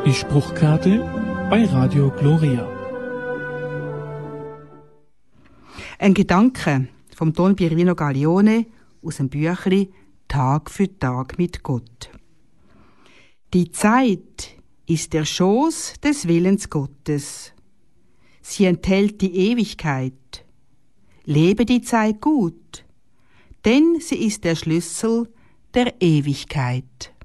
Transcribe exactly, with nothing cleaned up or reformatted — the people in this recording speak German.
Die Spruchkarte bei Radio Gloria. Ein Gedanke vom Don Pierino Gaglione aus dem Büchlein Tag für Tag mit Gott. Die Zeit ist der Schoß des Willens Gottes. Sie enthält die Ewigkeit. Lebe die Zeit gut, denn sie ist der Schlüssel der Ewigkeit.